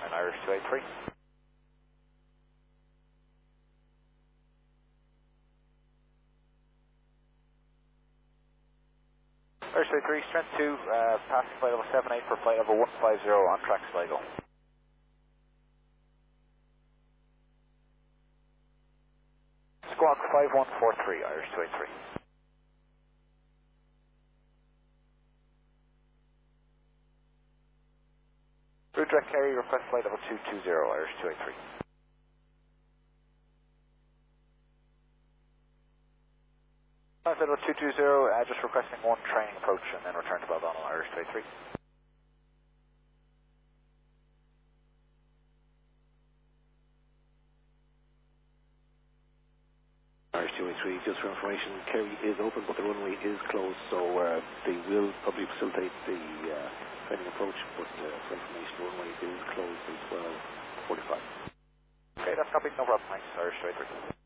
on Irish 283. Irish 283, strength 2, passing flight level 78 for flight level 150 on track Sligo. Squawk 5143, Irish 283. Route direct carry, request flight level 220, Irish 283. Flight level 220, just requesting one training approach and then return to Baldonnel, Irish 283. Irish 283, just for information, Kerry is open, but the runway is closed, so they will probably facilitate the training approach, but for information, the runway is closed at 12:45. Okay, that's copy, no problem, thanks, Irish 283.